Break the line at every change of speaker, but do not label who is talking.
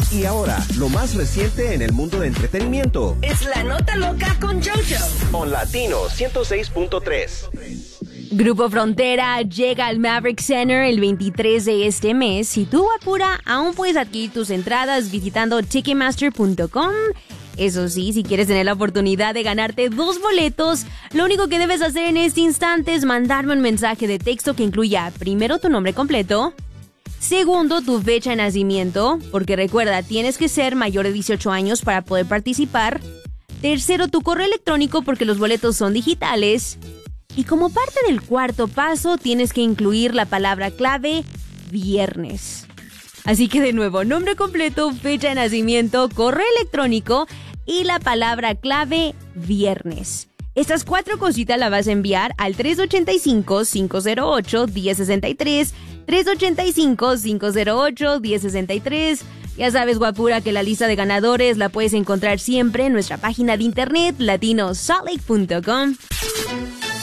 Y ahora, lo más reciente en el mundo de entretenimiento.
Es la nota loca con JoJo.
On Latino 106.3.
Grupo Frontera llega al Maverick Center el 23 de este mes. Si tú, Guapura, aún puedes adquirir tus entradas visitando Ticketmaster.com. Eso sí, si quieres tener la oportunidad de ganarte 2 boletos, lo único que debes hacer en este instante es mandarme un mensaje de texto que incluya primero tu nombre completo, segundo tu fecha de nacimiento, porque recuerda, tienes que ser mayor de 18 años para poder participar, tercero tu correo electrónico porque los boletos son digitales, y como parte del cuarto paso tienes que incluir la palabra clave viernes. Así que de nuevo, nombre completo, fecha de nacimiento, correo electrónico y la palabra clave viernes. Estas 4 cositas las vas a enviar al 385-508-1063, 385-508-1063. Ya sabes, Guapura, que la lista de ganadores la puedes encontrar siempre en nuestra página de internet, latinosaltlake.com.